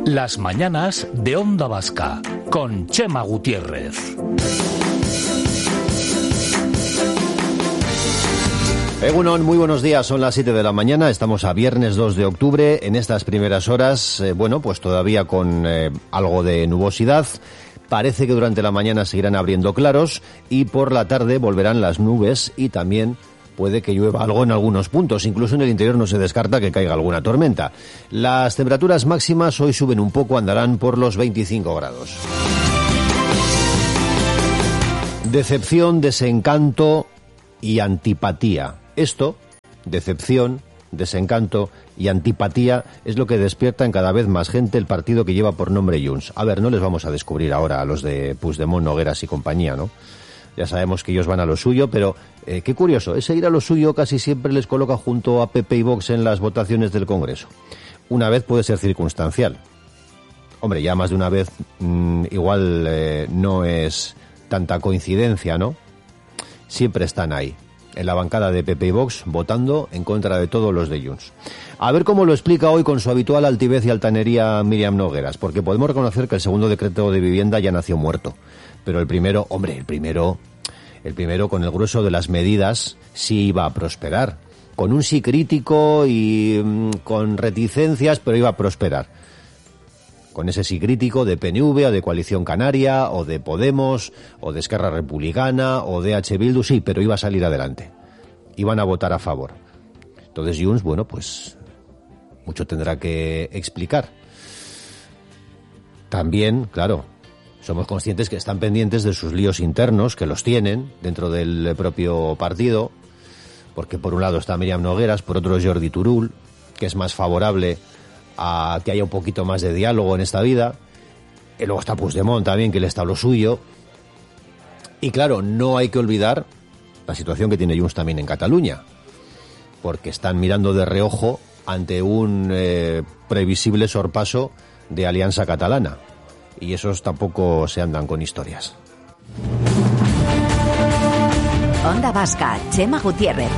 Las mañanas de Onda Vasca, con Chema Gutiérrez. Egunon, muy buenos días, son las 7 de la mañana, estamos a viernes 2 de octubre, en estas primeras horas, pues todavía con algo de nubosidad. Parece que durante la mañana seguirán abriendo claros y por la tarde volverán las nubes y también puede que llueva algo en algunos puntos, incluso en el interior no se descarta que caiga alguna tormenta. Las temperaturas máximas hoy suben un poco, andarán por los 25 grados. Decepción, desencanto y antipatía. Esto, decepción, desencanto y antipatía, es lo que despierta en cada vez más gente el partido que lleva por nombre Junts. A ver, no les vamos a descubrir ahora a los de Puigdemont, Nogueras y compañía, ¿no? Ya sabemos que ellos van a lo suyo, pero qué curioso, ese ir a lo suyo casi siempre les coloca junto a PP y Vox en las votaciones del Congreso. Una vez puede ser circunstancial. Hombre, ya más de una vez igual no es tanta coincidencia, ¿no? Siempre están ahí, en la bancada de PP y Vox, votando en contra de todos los de Junts. A ver cómo lo explica hoy con su habitual altivez y altanería Míriam Nogueras, porque podemos reconocer que el segundo decreto de vivienda ya nació muerto. Pero el primero con el grueso de las medidas sí iba a prosperar. Con un sí crítico y con reticencias, pero iba a prosperar. Con ese sí crítico de PNV o de Coalición Canaria o de Podemos o de Esquerra Republicana o de H. Bildu, sí, pero iba a salir adelante. Iban a votar a favor. Entonces Junts, pues mucho tendrá que explicar. También, claro, somos conscientes que están pendientes de sus líos internos, que los tienen dentro del propio partido, porque por un lado está Míriam Nogueras, por otro es Jordi Turull, que es más favorable a que haya un poquito más de diálogo en esta vida, y luego está Puigdemont también, que le está lo suyo, y claro, no hay que olvidar la situación que tiene Junts también en Cataluña, porque están mirando de reojo ante un previsible sorpaso de Alianza Catalana. Y esos tampoco se andan con historias. Onda Vasca, Chema Gutiérrez.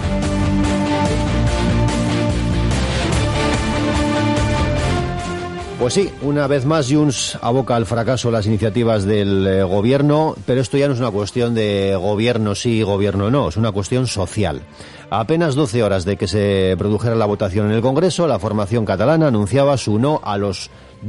Pues sí, una vez más Junts aboca al fracaso las iniciativas del gobierno, pero esto ya no es una cuestión de gobierno sí, gobierno no, es una cuestión social. A apenas 12 horas de que se produjera la votación en el Congreso, la formación catalana anunciaba su no a los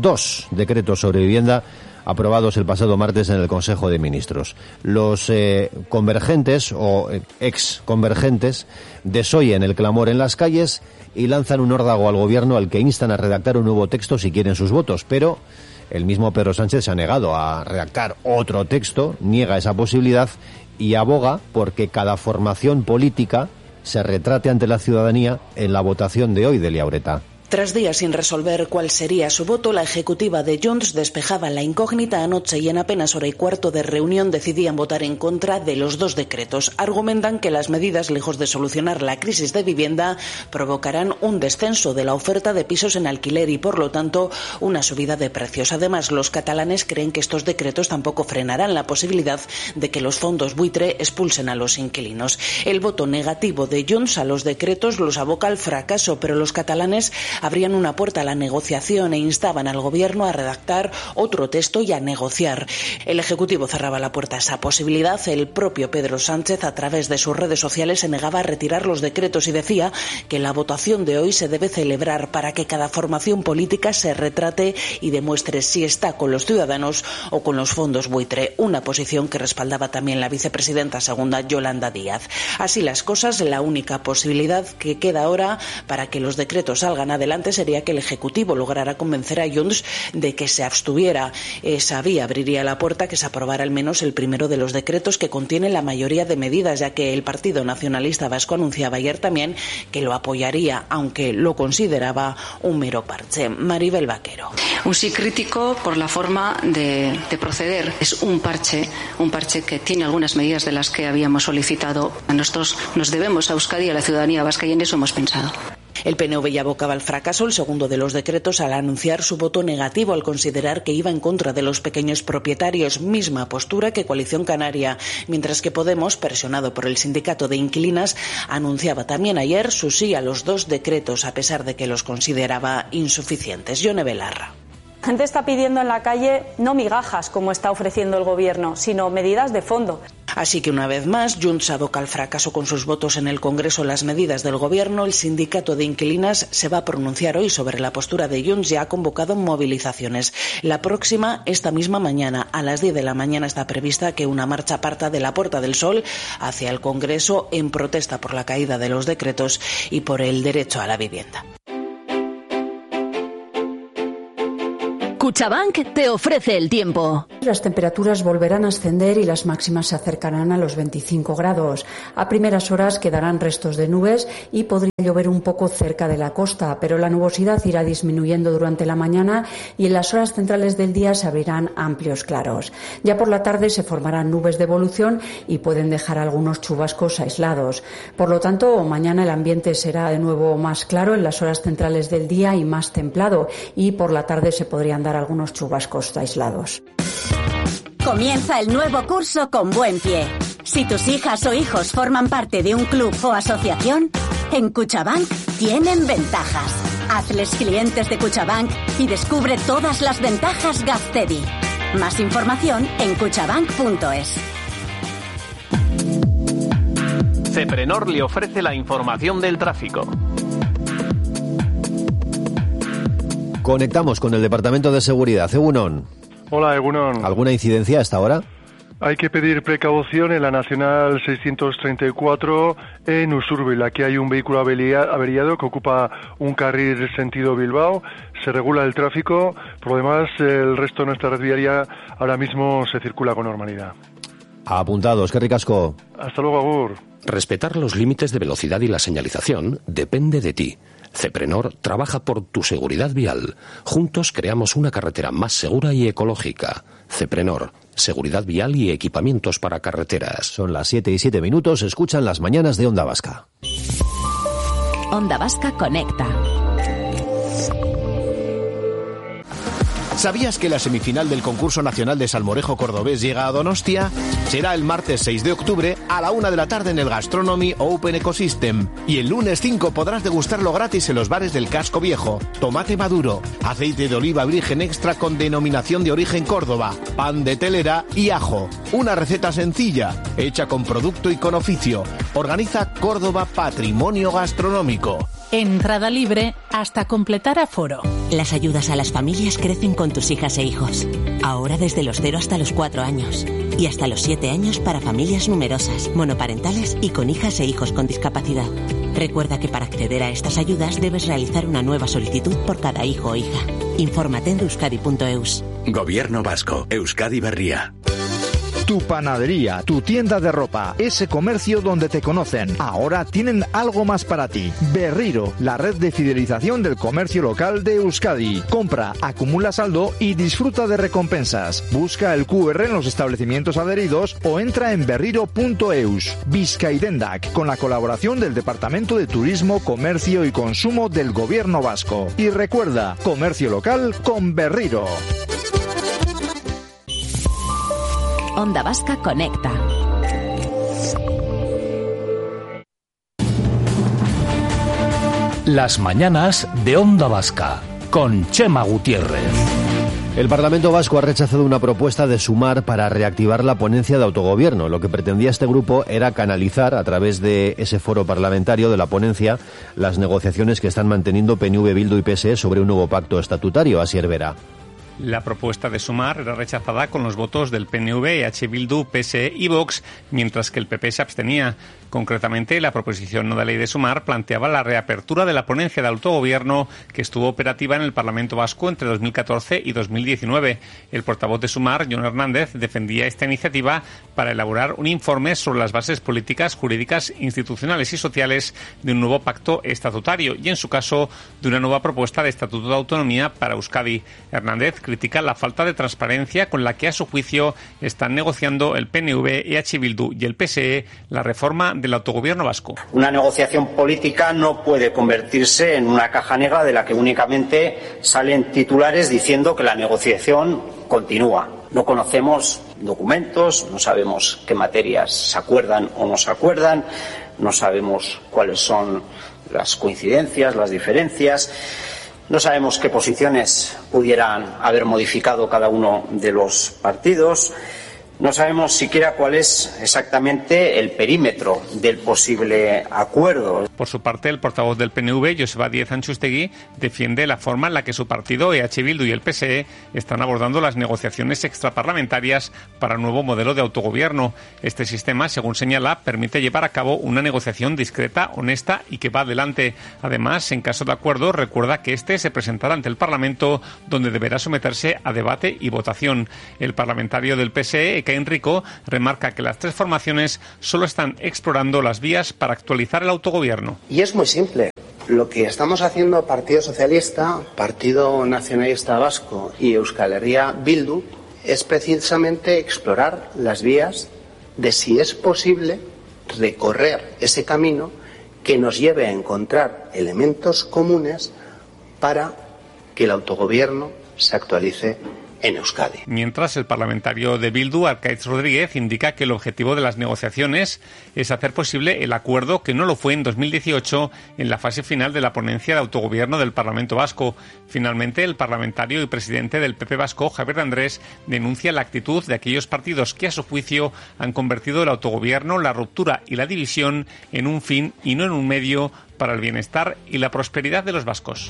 2 decretos sobre vivienda aprobados el pasado martes en el Consejo de Ministros. Los convergentes o ex-convergentes desoyen el clamor en las calles y lanzan un órdago al gobierno al que instan a redactar un nuevo texto si quieren sus votos, pero el mismo Pedro Sánchez se ha negado a redactar otro texto, niega esa posibilidad y aboga porque cada formación política se retrate ante la ciudadanía en la votación de hoy de Liaureta. Tras días sin resolver cuál sería su voto, la ejecutiva de Junts despejaba la incógnita anoche y en apenas hora y cuarto de reunión decidían votar en contra de los 2 decretos. Argumentan que las medidas, lejos de solucionar la crisis de vivienda, provocarán un descenso de la oferta de pisos en alquiler y, por lo tanto, una subida de precios. Además, los catalanes creen que estos decretos tampoco frenarán la posibilidad de que los fondos buitre expulsen a los inquilinos. El voto negativo de Junts a los decretos los aboca al fracaso, pero los catalanes abrían una puerta a la negociación e instaban al gobierno a redactar otro texto y a negociar. El Ejecutivo cerraba la puerta a esa posibilidad. El propio Pedro Sánchez, a través de sus redes sociales, se negaba a retirar los decretos y decía que la votación de hoy se debe celebrar para que cada formación política se retrate y demuestre si está con los ciudadanos o con los fondos buitre, una posición que respaldaba también la vicepresidenta segunda Yolanda Díaz. Así las cosas, la única posibilidad que queda ahora para que los decretos salgan adelante sería que el Ejecutivo lograra convencer a Junts de que se abstuviera. Esa vía abriría la puerta a que se aprobara al menos el primero de los decretos que contiene la mayoría de medidas, ya que el Partido Nacionalista Vasco anunciaba ayer también que lo apoyaría, aunque lo consideraba un mero parche. Maribel Vaquero. Un sí crítico por la forma de proceder. Es un parche que tiene algunas medidas de las que habíamos solicitado. Nosotros nos debemos a Euskadi y a la ciudadanía vasca y en eso hemos pensado. El PNV ya abocaba al fracaso el segundo de los decretos al anunciar su voto negativo al considerar que iba en contra de los pequeños propietarios, misma postura que Coalición Canaria, mientras que Podemos, presionado por el sindicato de inquilinas, anunciaba también ayer su sí a los 2 decretos a pesar de que los consideraba insuficientes. Yone Belarra. La gente está pidiendo en la calle no migajas, como está ofreciendo el Gobierno, sino medidas de fondo. Así que una vez más, Junts aboca al fracaso con sus votos en el Congreso las medidas del Gobierno. El sindicato de inquilinas se va a pronunciar hoy sobre la postura de Junts y ha convocado movilizaciones. La próxima, esta misma mañana, a las 10 de la mañana está prevista que una marcha parta de la Puerta del Sol hacia el Congreso en protesta por la caída de los decretos y por el derecho a la vivienda. Cuchabank te ofrece el tiempo. Las temperaturas volverán a ascender y las máximas se acercarán a los 25 grados. A primeras horas quedarán restos de nubes y podría llover un poco cerca de la costa, pero la nubosidad irá disminuyendo durante la mañana y en las horas centrales del día se abrirán amplios claros. Ya por la tarde se formarán nubes de evolución y pueden dejar algunos chubascos aislados. Por lo tanto, mañana el ambiente será de nuevo más claro en las horas centrales del día y más templado, y por la tarde se podrían dar algunos chubascos aislados. Comienza el nuevo curso con buen pie. Si tus hijas o hijos forman parte de un club o asociación, en Cuchabank tienen ventajas. Hazles clientes de Cuchabank y descubre todas las ventajas Gaztedi. Más información en cuchabank.es. Ceprenor le ofrece la información del tráfico. Conectamos con el Departamento de Seguridad. Egunon. Hola, Egunon. ¿Alguna incidencia hasta ahora? Hay que pedir precaución en la Nacional 634 en Usurbil. Aquí hay un vehículo averiado que ocupa un carril sentido Bilbao. Se regula el tráfico. Por lo demás, el resto de nuestra red viaria ahora mismo se circula con normalidad. Apuntados. Qué ricasco. Hasta luego, agur. Respetar los límites de velocidad y la señalización depende de ti. Ceprenor trabaja por tu seguridad vial. Juntos creamos una carretera más segura y ecológica. Ceprenor, seguridad vial y equipamientos para carreteras. Son las 7:07. Escuchan las mañanas de Onda Vasca. Onda Vasca conecta. ¿Sabías que la semifinal del concurso nacional de salmorejo cordobés llega a Donostia? Será el martes 6 de octubre a la 1 de la tarde en el Gastronomy Open Ecosystem. Y el lunes 5 podrás degustarlo gratis en los bares del Casco Viejo. Tomate maduro, aceite de oliva virgen extra con denominación de origen Córdoba, pan de telera y ajo. Una receta sencilla, hecha con producto y con oficio. Organiza Córdoba Patrimonio Gastronómico. Entrada libre hasta completar aforo. Las ayudas a las familias crecen con tus hijas e hijos. Ahora desde los 0 hasta los 4 años. Y hasta los 7 años para familias numerosas, monoparentales y con hijas e hijos con discapacidad. Recuerda que para acceder a estas ayudas debes realizar una nueva solicitud por cada hijo o hija. Infórmate en euskadi.eus. Gobierno Vasco, Euskadi Berria. Tu panadería, tu tienda de ropa, ese comercio donde te conocen. Ahora tienen algo más para ti. Berriro, la red de fidelización del comercio local de Euskadi. Compra, acumula saldo y disfruta de recompensas. Busca el QR en los establecimientos adheridos o entra en berriro.eus. Bizkaidendak, con la colaboración del Departamento de Turismo, Comercio y Consumo del Gobierno Vasco. Y recuerda, comercio local con Berriro. Onda Vasca conecta. Las mañanas de Onda Vasca con Chema Gutiérrez. El Parlamento Vasco ha rechazado una propuesta de Sumar para reactivar la ponencia de autogobierno. Lo que pretendía este grupo era canalizar a través de ese foro parlamentario de la ponencia las negociaciones que están manteniendo PNV, Bildu y PSE sobre un nuevo pacto estatutario. Asier Vera. La propuesta de Sumar era rechazada con los votos del PNV, EH Bildu, PSE y Vox, mientras que el PP se abstenía. Concretamente, la proposición no de ley de Sumar planteaba la reapertura de la ponencia de autogobierno que estuvo operativa en el Parlamento Vasco entre 2014 y 2019. El portavoz de Sumar, Jon Hernández, defendía esta iniciativa para elaborar un informe sobre las bases políticas, jurídicas, institucionales y sociales de un nuevo pacto estatutario y, en su caso, de una nueva propuesta de Estatuto de Autonomía para Euskadi. Hernández critica la falta de transparencia con la que, a su juicio, están negociando el PNV, EH Bildu y el PSE la reforma del autogobierno vasco. Una negociación política no puede convertirse en una caja negra de la que únicamente salen titulares diciendo que la negociación continúa. No conocemos documentos, no sabemos qué materias se acuerdan o no se acuerdan, no sabemos cuáles son las coincidencias, las diferencias. No sabemos qué posiciones pudieran haber modificado cada uno de los partidos. No sabemos siquiera cuál es exactamente el perímetro del posible acuerdo. Por su parte, el portavoz del PNV, Joseba Díez Antxustegui, defiende la forma en la que su partido, EH Bildu y el PSE, están abordando las negociaciones extraparlamentarias para un nuevo modelo de autogobierno. Este sistema, según señala, permite llevar a cabo una negociación discreta, honesta y que va adelante. Además, en caso de acuerdo, recuerda que este se presentará ante el Parlamento, donde deberá someterse a debate y votación. El parlamentario del PSE, Enrico, remarca que las tres formaciones solo están explorando las vías para actualizar el autogobierno. Y es muy simple. Lo que estamos haciendo Partido Socialista, Partido Nacionalista Vasco y Euskal Herria Bildu es precisamente explorar las vías de si es posible recorrer ese camino que nos lleve a encontrar elementos comunes para que el autogobierno se actualice en Euskadi. Mientras, el parlamentario de Bildu, Arkaitz Rodríguez, indica que el objetivo de las negociaciones es hacer posible el acuerdo que no lo fue en 2018 en la fase final de la ponencia de autogobierno del Parlamento Vasco. Finalmente, el parlamentario y presidente del PP Vasco, Javier Andrés, denuncia la actitud de aquellos partidos que, a su juicio, han convertido el autogobierno, la ruptura y la división en un fin y no en un medio para el bienestar y la prosperidad de los vascos.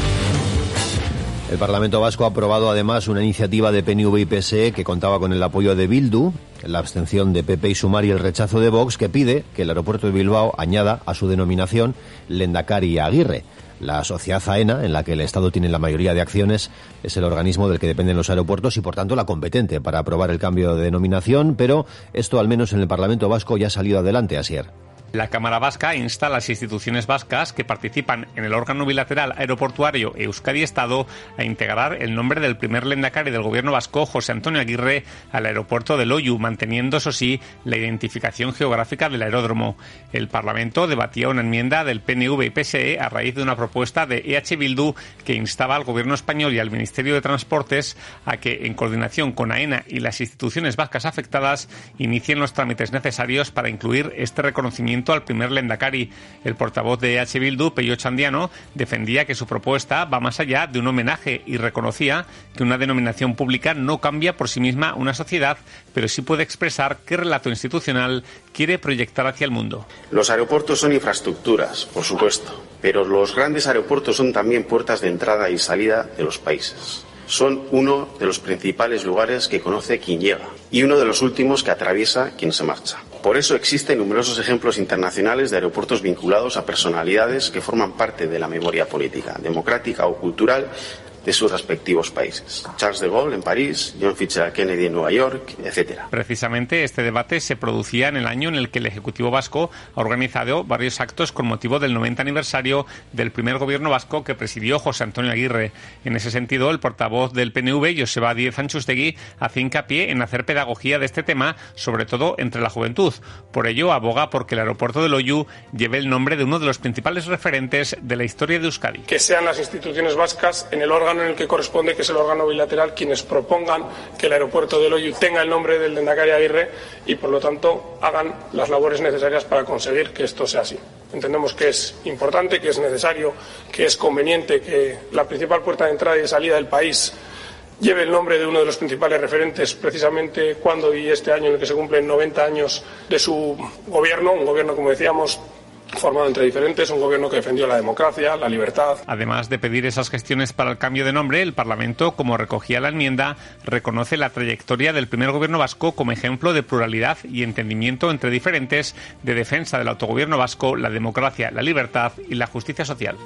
El Parlamento Vasco ha aprobado además una iniciativa de PNV y PSE que contaba con el apoyo de Bildu, la abstención de PP y Sumar y el rechazo de Vox, que pide que el aeropuerto de Bilbao añada a su denominación Lehendakari Aguirre. La sociedad AENA, en la que el Estado tiene la mayoría de acciones, es el organismo del que dependen los aeropuertos y, por tanto, la competente para aprobar el cambio de denominación, pero esto, al menos en el Parlamento Vasco, ya ha salido adelante, Asier. La Cámara Vasca insta a las instituciones vascas que participan en el órgano bilateral aeroportuario Euskadi Estado a integrar el nombre del primer lehendakari del gobierno vasco, José Antonio Aguirre, al aeropuerto de Loiu, manteniendo, eso sí, la identificación geográfica del aeródromo. El Parlamento debatía una enmienda del PNV y PSE a raíz de una propuesta de EH Bildu que instaba al gobierno español y al Ministerio de Transportes a que, en coordinación con AENA y las instituciones vascas afectadas, inicien los trámites necesarios para incluir este reconocimiento al primer lehendakari. El portavoz de EH Bildu, Pello Chandiano, defendía que su propuesta va más allá de un homenaje y reconocía que una denominación pública no cambia por sí misma una sociedad, pero sí puede expresar qué relato institucional quiere proyectar hacia el mundo. Los aeropuertos son infraestructuras, por supuesto, pero los grandes aeropuertos son también puertas de entrada y salida de los países. Son uno de los principales lugares que conoce quien llega y uno de los últimos que atraviesa quien se marcha. Por eso existen numerosos ejemplos internacionales de aeropuertos vinculados a personalidades que forman parte de la memoria política, democrática o cultural de sus respectivos países. Charles de Gaulle en París, John Fitzgerald Kennedy en Nueva York, etc. Precisamente este debate se producía en el año en el que el Ejecutivo Vasco ha organizado varios actos con motivo del 90 aniversario del primer gobierno vasco que presidió José Antonio Aguirre. En ese sentido, el portavoz del PNV, Joseba Díez Antxustegui, hace hincapié en hacer pedagogía de este tema, sobre todo entre la juventud. Por ello, aboga porque el aeropuerto de Loiu lleve el nombre de uno de los principales referentes de la historia de Euskadi. Que sean las instituciones vascas en el órgano en el que corresponde, que es el órgano bilateral, quienes propongan que el aeropuerto de Loiu tenga el nombre del lehendakari Aguirre y, por lo tanto, hagan las labores necesarias para conseguir que esto sea así. Entendemos que es importante, que es necesario, que es conveniente que la principal puerta de entrada y de salida del país lleve el nombre de uno de los principales referentes, precisamente cuando y este año en el que se cumplen 90 años de su gobierno, un gobierno, como decíamos, formado entre diferentes, un gobierno que defendió la democracia, la libertad. Además de pedir esas gestiones para el cambio de nombre, el Parlamento, como recogía la enmienda, reconoce la trayectoria del primer gobierno vasco como ejemplo de pluralidad y entendimiento entre diferentes, de defensa del autogobierno vasco, la democracia, la libertad y la justicia social.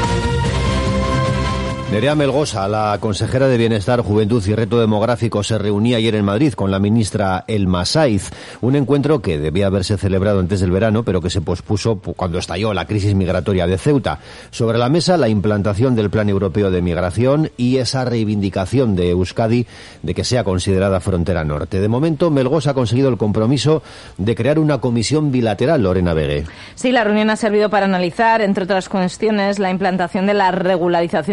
Nerea Melgosa, la consejera de Bienestar, Juventud y Reto Demográfico, se reunía ayer en Madrid con la ministra Elma Saiz. Un encuentro que debía haberse celebrado antes del verano, pero que se pospuso cuando estalló la crisis migratoria de Ceuta. Sobre la mesa, la implantación del Plan Europeo de Migración y esa reivindicación de Euskadi de que sea considerada frontera norte. De momento, Melgosa ha conseguido el compromiso de crear una comisión bilateral, Lorena Vegue. Sí, la reunión ha servido para analizar, entre otras cuestiones, la implantación de la regularización extraordinaria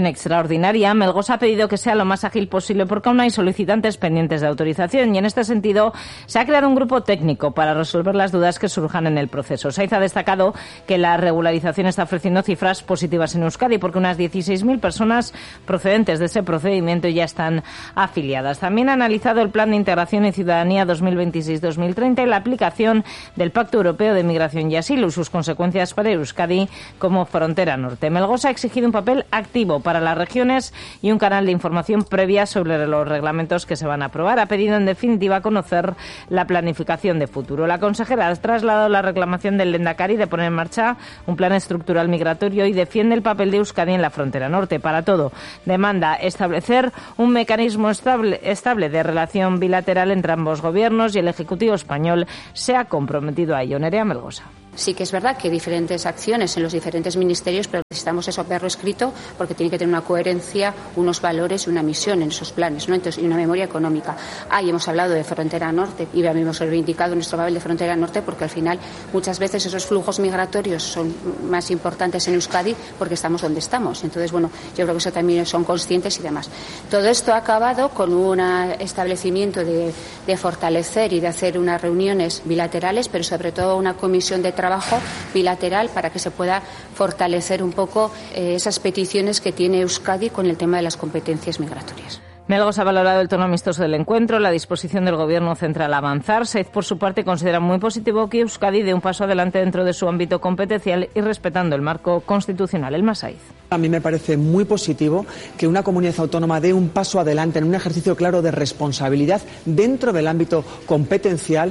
extraordinaria, Melgosa ha pedido que sea lo más ágil posible porque aún hay solicitantes pendientes de autorización y en este sentido se ha creado un grupo técnico para resolver las dudas que surjan en el proceso. Saiz ha destacado que la regularización está ofreciendo cifras positivas en Euskadi porque unas 16.000 personas procedentes de ese procedimiento ya están afiliadas. También ha analizado el Plan de Integración y Ciudadanía 2026-2030 y la aplicación del Pacto Europeo de Migración y Asilo y sus consecuencias para Euskadi como frontera norte. Melgosa ha exigido un papel activo para las regiones y un canal de información previa sobre los reglamentos que se van a aprobar. Ha pedido, en definitiva, conocer la planificación de futuro. La consejera ha trasladado la reclamación del Lehendakari de poner en marcha un plan estructural migratorio y defiende el papel de Euskadi en la frontera norte. Para todo, demanda establecer un mecanismo estable de relación bilateral entre ambos gobiernos y el Ejecutivo español se ha comprometido a ello. Nerea Melgosa. Sí que es verdad que hay diferentes acciones en los diferentes ministerios, pero necesitamos eso, verlo escrito, porque tiene que tener una coherencia, unos valores y una misión en esos planes, ¿no? Entonces, y una memoria económica. Ahí hemos hablado de frontera norte y hemos reivindicado nuestro papel de frontera norte porque al final muchas veces esos flujos migratorios son más importantes en Euskadi porque estamos donde estamos. Entonces, bueno, yo creo que eso también son conscientes y demás. Todo esto ha acabado con un establecimiento de fortalecer y de hacer unas reuniones bilaterales, pero sobre todo una comisión de trabajo bilateral para que se pueda fortalecer un poco esas peticiones que tiene Euskadi con el tema de las competencias migratorias. Melgosa ha valorado el tono amistoso del encuentro, la disposición del Gobierno central a avanzar. Saiz, por su parte, considera muy positivo que Euskadi dé un paso adelante dentro de su ámbito competencial y respetando el marco constitucional. Elma Saiz. A mí me parece muy positivo que una comunidad autónoma dé un paso adelante en un ejercicio claro de responsabilidad dentro del ámbito competencial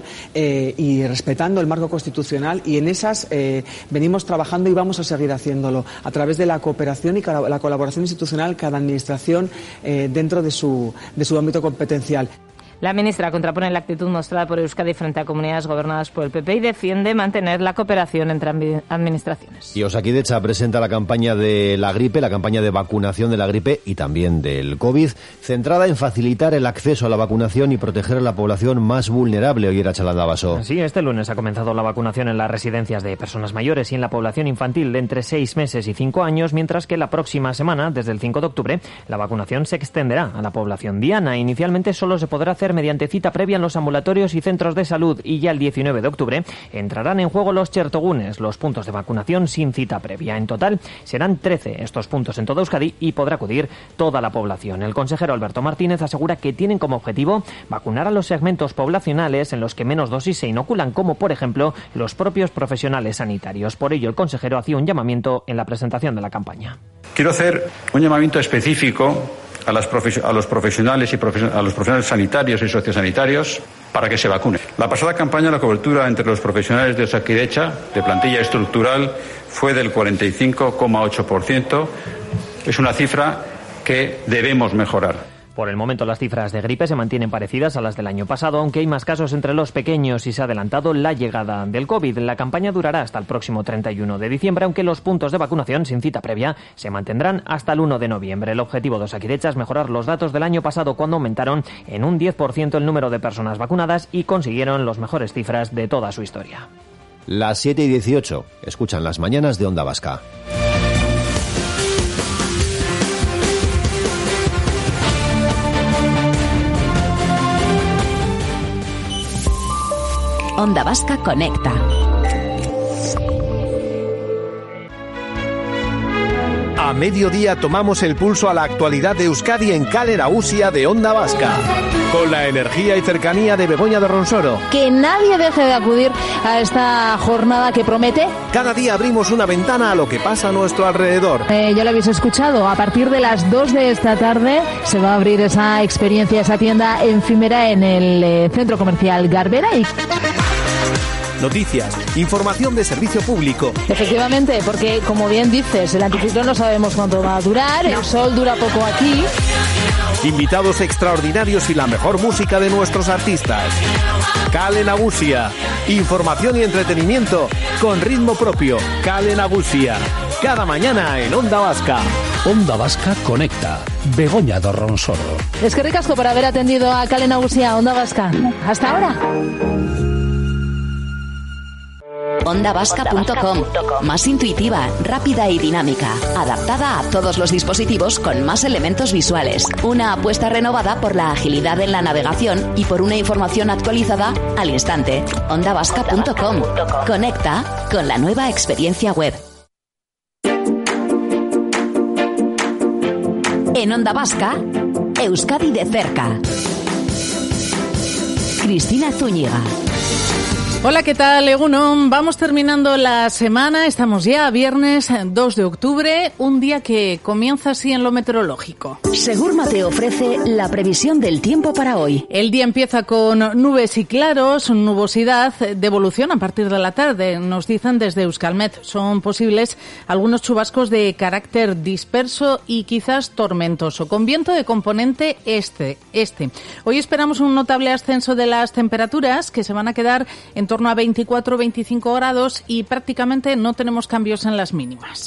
y respetando el marco constitucional, y en esas venimos trabajando y vamos a seguir haciéndolo a través de la cooperación y la colaboración institucional cada administración dentro de su ámbito competencial. La ministra contrapone la actitud mostrada por Euskadi frente a comunidades gobernadas por el PP y defiende mantener la cooperación entre administraciones. Y Osakidetza presenta la campaña de la gripe, la campaña de vacunación de la gripe y también del COVID, centrada en facilitar el acceso a la vacunación y proteger a la población más vulnerable. Hoy era Chalandabaso. Sí, este lunes ha comenzado la vacunación en las residencias de personas mayores y en la población infantil de entre 6 meses y 5 años, mientras que la próxima semana, desde el 5 de octubre, la vacunación se extenderá a la población diana. Inicialmente solo se podrá hacer mediante cita previa en los ambulatorios y centros de salud, y ya el 19 de octubre entrarán en juego los chertogunes, los puntos de vacunación sin cita previa. En total serán 13 estos puntos en toda Euskadi y podrá acudir toda la población. El consejero Alberto Martínez asegura que tienen como objetivo vacunar a los segmentos poblacionales en los que menos dosis se inoculan, como por ejemplo los propios profesionales sanitarios. Por ello, el consejero hacía un llamamiento en la presentación de la campaña. Quiero hacer un llamamiento específico a los profesionales y a los profesionales sanitarios y sociosanitarios para que se vacunen. La pasada campaña, la cobertura entre los profesionales de Osakidetza, de plantilla estructural, fue del 45,8%. Es una cifra que debemos mejorar. Por el momento las cifras de gripe se mantienen parecidas a las del año pasado, aunque hay más casos entre los pequeños y se ha adelantado la llegada del COVID. La campaña durará hasta el próximo 31 de diciembre, aunque los puntos de vacunación sin cita previa se mantendrán hasta el 1 de noviembre. El objetivo de Osakidetza es mejorar los datos del año pasado, cuando aumentaron en un 10% el número de personas vacunadas y consiguieron las mejores cifras de toda su historia. Las 7:18. Escuchan las mañanas de Onda Vasca. Onda Vasca Conecta. A mediodía tomamos el pulso a la actualidad de Euskadi en Kale Nagusia de Onda Vasca, con la energía y cercanía de Begoña de Ronsoro. Que nadie deje de acudir a esta jornada que promete. Cada día abrimos una ventana a lo que pasa a nuestro alrededor. Ya lo habéis escuchado, a partir de las 2 de esta tarde se va a abrir esa experiencia, esa tienda efímera en el centro comercial Garbera. Noticias, información de servicio público. Efectivamente, porque como bien dices, el anticiclón no sabemos cuánto va a durar, el sol dura poco aquí. Invitados extraordinarios y la mejor música de nuestros artistas. Kale Nagusia, información y entretenimiento con ritmo propio. Kale Nagusia, cada mañana en Onda Vasca. Onda Vasca Conecta. Begoña de Ronsoro. Es que ricasco por haber atendido a Kale Nagusia, Onda Vasca. Hasta ahora. ondavasca.com. Más intuitiva, rápida y dinámica. Adaptada a todos los dispositivos con más elementos visuales. Una apuesta renovada por la agilidad en la navegación y por una información actualizada al instante. ondavasca.com. Conecta con la nueva experiencia web. En Onda Vasca, Euskadi de cerca. Cristina Zúñiga. Hola, ¿qué tal, Egunon? Vamos terminando la semana, estamos ya a viernes 2 de octubre, un día que comienza así en lo meteorológico. Segurma te ofrece la previsión del tiempo para hoy. El día empieza con nubes y claros, nubosidad de evolución a partir de la tarde, nos dicen desde Euskalmet. Son posibles algunos chubascos de carácter disperso y quizás tormentoso, con viento de componente este. Hoy esperamos un notable ascenso de las temperaturas que se van a quedar en torno a 24-25 grados y prácticamente no tenemos cambios en las mínimas.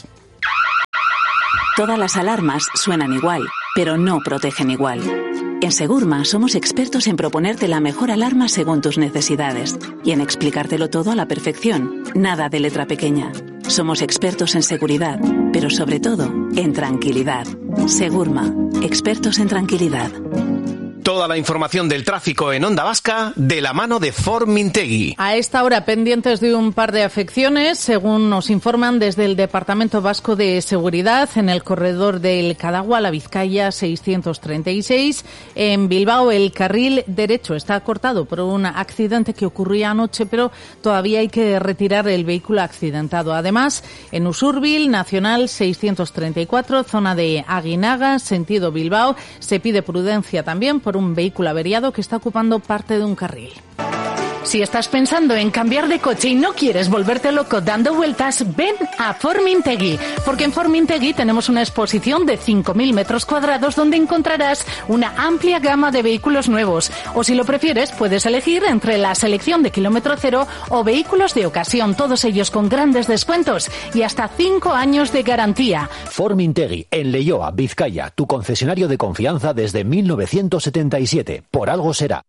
Todas las alarmas suenan igual, pero no protegen igual. En Segurma somos expertos en proponerte la mejor alarma según tus necesidades y en explicártelo todo a la perfección, nada de letra pequeña. Somos expertos en seguridad, pero sobre todo en tranquilidad. Segurma, expertos en tranquilidad. Toda la información del tráfico en Onda Vasca de la mano de Formintegui. A esta hora pendientes de un par de afecciones, según nos informan desde el Departamento Vasco de Seguridad, en el corredor del Cadagua, la Vizcaya 636. En Bilbao el carril derecho está cortado por un accidente que ocurría anoche, pero todavía hay que retirar el vehículo accidentado. Además, en Usurbil, Nacional 634, zona de Aguinaga, sentido Bilbao, se pide prudencia también por un vehículo averiado que está ocupando parte de un carril. Si estás pensando en cambiar de coche y no quieres volverte loco dando vueltas, ven a Formintegui, porque en Formintegui tenemos una exposición de 5.000 metros cuadrados donde encontrarás una amplia gama de vehículos nuevos. O si lo prefieres, puedes elegir entre la selección de kilómetro cero o vehículos de ocasión, todos ellos con grandes descuentos y hasta 5 años de garantía. Formintegui, en Leioa, Vizcaya, tu concesionario de confianza desde 1977. Por algo será.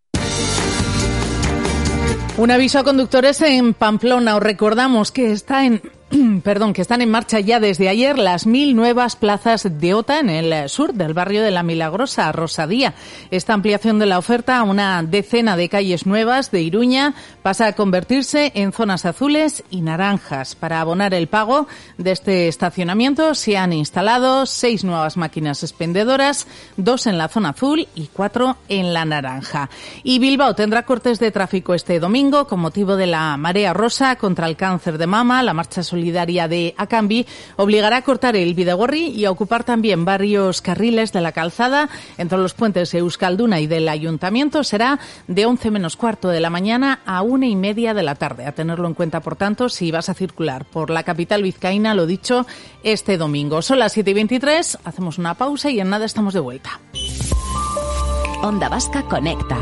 Un aviso a conductores en Pamplona. Os recordamos que están en marcha ya desde ayer las 1.000 nuevas plazas de OTA en el sur del barrio de La Milagrosa, Rosadía. Esta ampliación de la oferta a una decena de calles nuevas de Iruña pasa a convertirse en zonas azules y naranjas. Para abonar el pago de este estacionamiento se han instalado 6 nuevas máquinas expendedoras, 2 en la zona azul y 4 en la naranja. Y Bilbao tendrá cortes de tráfico este domingo con motivo de la Marea Rosa contra el cáncer de mama. La marcha solidaria de Acambi obligará a cortar el Bidegorri y a ocupar también varios carriles de la calzada entre los puentes Euskalduna y del Ayuntamiento. Será de 11 menos cuarto de la mañana a 1:30 de la tarde. A tenerlo en cuenta, por tanto, si vas a circular por la capital vizcaína, lo dicho, este domingo. Son las 7:23, hacemos una pausa y en nada estamos de vuelta. Onda Vasca conecta.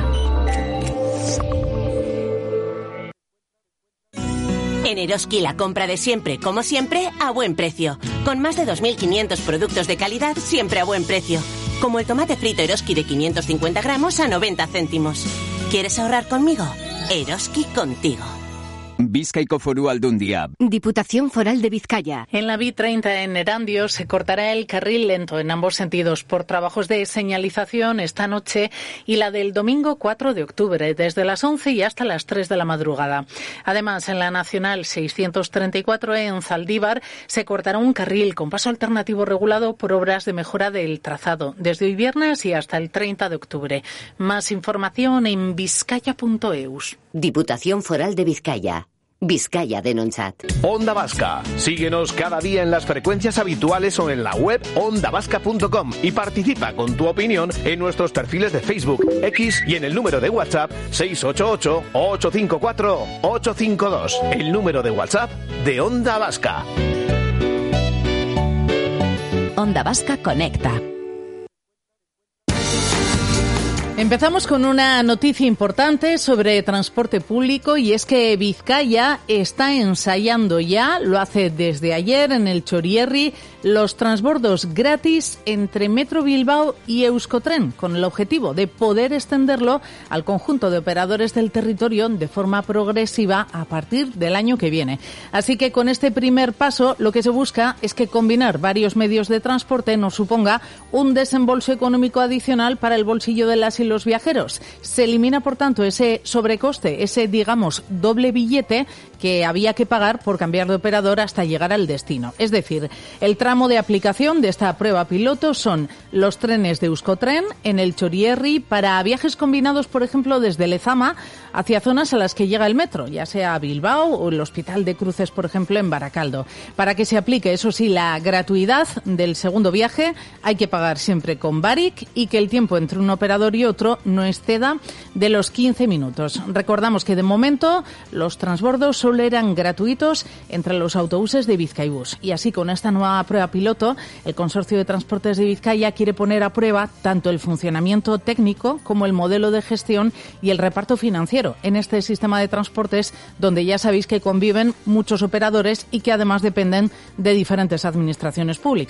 En Eroski la compra de siempre, como siempre, a buen precio. Con más de 2.500 productos de calidad, siempre a buen precio. Como el tomate frito Eroski de 550 gramos a 90 céntimos. ¿Quieres ahorrar conmigo? Eroski contigo. Bizkaiko Foru Aldundia. Diputación Foral de Vizcaya. En la B30 en Erandio se cortará el carril lento en ambos sentidos por trabajos de señalización esta noche y la del domingo 4 de octubre, desde las 11 y hasta las 3 de la madrugada. Además, en la Nacional 634 en Zaldívar se cortará un carril con paso alternativo regulado por obras de mejora del trazado, desde hoy viernes y hasta el 30 de octubre. Más información en vizcaya.eus. Diputación Foral de Vizcaya. Vizcaya Denontzat. Onda Vasca. Síguenos cada día en las frecuencias habituales o en la web ondavasca.com y participa con tu opinión en nuestros perfiles de Facebook, X y en el número de WhatsApp 688-854-852. El número de WhatsApp de Onda Vasca. Onda Vasca conecta. Empezamos con una noticia importante sobre transporte público y es que Bizkaia está ensayando ya, lo hace desde ayer en el Txorierri, los transbordos gratis entre Metro Bilbao y Euskotren, con el objetivo de poder extenderlo al conjunto de operadores del territorio de forma progresiva a partir del año que viene. Así que con este primer paso lo que se busca es que combinar varios medios de transporte no suponga un desembolso económico adicional para el bolsillo de las y los viajeros. Se elimina, por tanto, ese sobrecoste, ese, digamos, doble billete que había que pagar por cambiar de operador hasta llegar al destino. Es decir, el tramo de aplicación de esta prueba piloto son los trenes de Euskotren en el Txorierri para viajes combinados, por ejemplo, desde Lezama hacia zonas a las que llega el metro, ya sea Bilbao o el Hospital de Cruces, por ejemplo, en Baracaldo. Para que se aplique, eso sí, la gratuidad del segundo viaje, hay que pagar siempre con Barik y que el tiempo entre un operador y otro no exceda de los 15 minutos. Recordamos que de momento los transbordos solo eran gratuitos entre los autobuses de Bizkaibus. Y así, con esta nueva prueba piloto, el Consorcio de Transportes de Bizkaia quiere poner a prueba tanto el funcionamiento técnico como el modelo de gestión y el reparto financiero en este sistema de transportes donde ya sabéis que conviven muchos operadores y que además dependen de diferentes administraciones públicas.